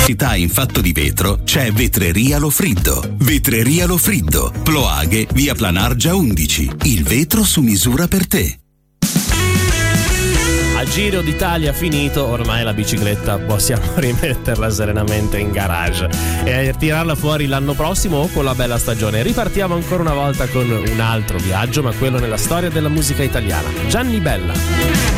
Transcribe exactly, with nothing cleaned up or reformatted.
Città in fatto di vetro c'è Vetreria Lofriddo. Vetreria Lofriddo, Ploaghe, via Planargia undici. Il vetro su misura per te. A Giro d'Italia finito, ormai la bicicletta possiamo rimetterla serenamente in garage e tirarla fuori l'anno prossimo o con la bella stagione. Ripartiamo ancora una volta con un altro viaggio, ma quello nella storia della musica italiana. Gianni Bella.